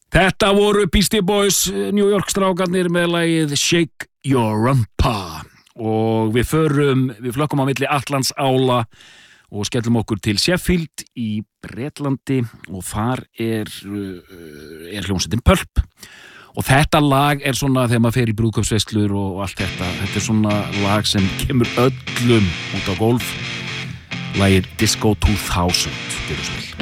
Þetta voru Beastie Boys, New York strákarnir með lagið Shake Your Rumpa og við flökkum á milli Atlants ála og skellum okkur til Sheffield í Bretlandi og þar er hljómsveitin Pulp og þetta lag er svona þegar maður fer í brúðkaupsveislur og allt þetta er svona lag sem kemur öllum út á gólf, lagið Disco 2000.